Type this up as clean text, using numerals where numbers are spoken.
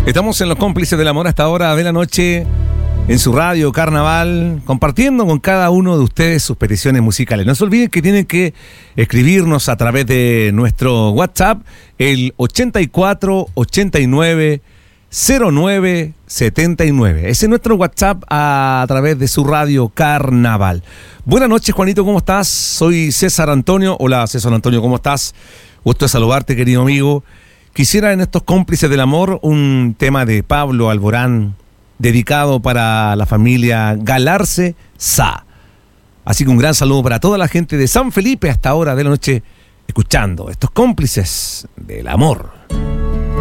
Estamos en Los Cómplices del Amor a esta hora de la noche en su radio Carnaval, compartiendo con cada uno de ustedes sus peticiones musicales. No se olviden que tienen que escribirnos a través de nuestro WhatsApp, el 84 89 09 79. Ese es nuestro WhatsApp a través de su radio Carnaval. Buenas noches, Juanito, ¿cómo estás? Soy César Antonio. Hola, César Antonio, ¿cómo estás? Gusto de saludarte, querido amigo. Quisiera en estos Cómplices del Amor un tema de Pablo Alborán dedicado para la familia Galarce Sá. Así que un gran saludo para toda la gente de San Felipe hasta ahora de la noche escuchando estos Cómplices del Amor.